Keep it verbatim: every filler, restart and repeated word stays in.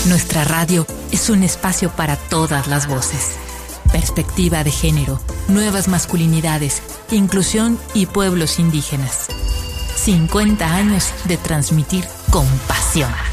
Nuestra radio es un espacio para todas las voces. Perspectiva de género, nuevas masculinidades, inclusión y pueblos indígenas. cincuenta años de transmitir con pasión.